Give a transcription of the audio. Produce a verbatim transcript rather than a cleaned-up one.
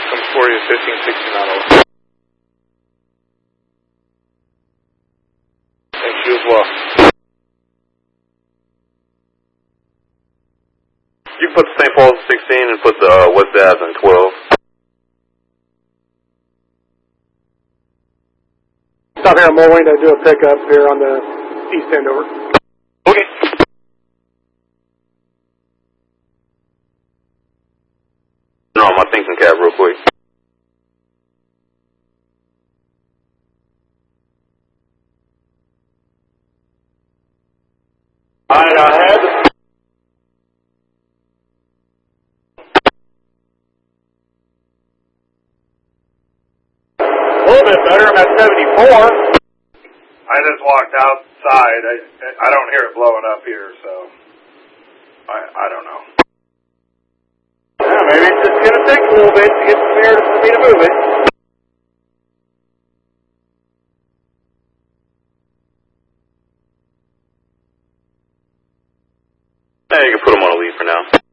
comes for you, fifteen sixty Nautilus. Thank you as well. You can put the Saint Paul's in sixteen and put the uh, West Ave in twelve. Stop here, I'm going to do a pickup here on the east end over. Okay. No, my thinking cab real quick. Alright, ahead. A little bit better, I'm at seventy-four. I just walked outside. I I don't hear it blowing up here, so I I don't know. Yeah, maybe it's just gonna take a little bit to get some air for me to move it. Hey, you can put them on a lead for now.